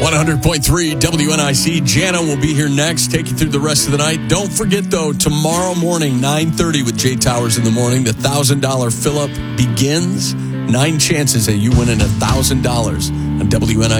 100.3 WNIC. Jana will be here next, take you through the rest of the night. Don't forget, though, tomorrow morning, 9:30 with Jay Towers in the morning, the $1,000 fill-up begins. 9 chances that you win $1,000 on WNIC.